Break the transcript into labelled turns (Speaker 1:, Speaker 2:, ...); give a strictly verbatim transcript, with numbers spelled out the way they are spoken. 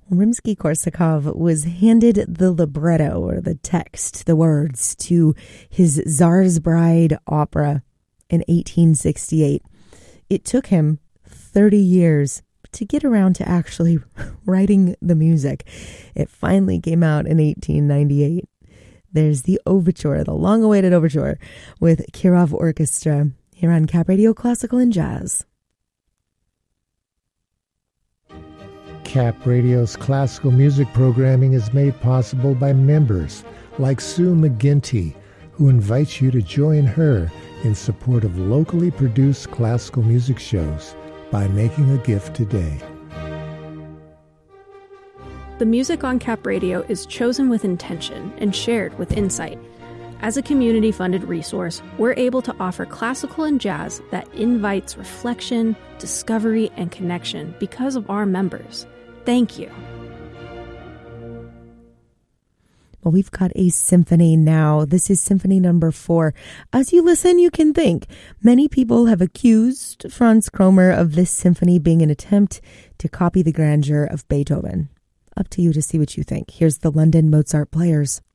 Speaker 1: Rimsky-Korsakov was handed the libretto, or the text, the words, to his Tsar's Bride opera in eighteen sixty-eight. It took him thirty years to get around to actually writing the music. It finally came out in eighteen ninety-eight. There's the overture, the long-awaited overture, with Kirov Orchestra, here on Cap Radio Classical and Jazz.
Speaker 2: Cap Radio's classical music programming is made possible by members like Sue McGinty, who invites you to join her in support of locally produced classical music shows by making a gift today.
Speaker 3: The music on Cap Radio is chosen with intention and shared with insight. As a community-funded resource, we're able to offer classical and jazz that invites reflection, discovery, and connection because of our members. Thank you.
Speaker 1: Well, we've got a symphony now. This is symphony number four. As you listen, you can think. Many people have accused Franz Kromer of this symphony being an attempt to copy the grandeur of Beethoven. Up to you to see what you think. Here's the London Mozart Players.